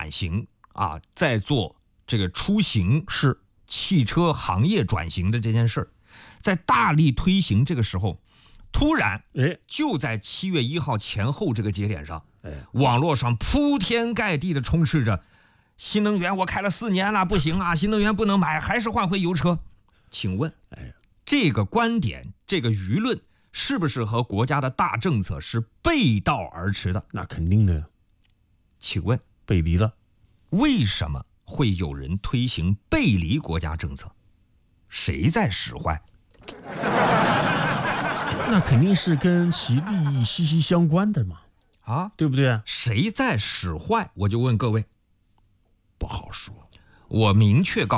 转型啊，在做这个出行是汽车行业转型的这件事儿，在大力推行这个时候，突然就在7月1号前后这个节点上，网络上铺天盖地的充斥着新能源我开了4年了不行啊，新能源不能买，还是换回油车。请问这个观点这个舆论是不是和国家的大政策是背道而驰的？ 那肯定的。 请问背离了， 为什么会有人推行背离国家政策？谁在使坏？ 那肯定是跟其利益息息相关的嘛， 啊， 对不对？ 谁在使坏？我就问各位， 不好说。 我明确告诉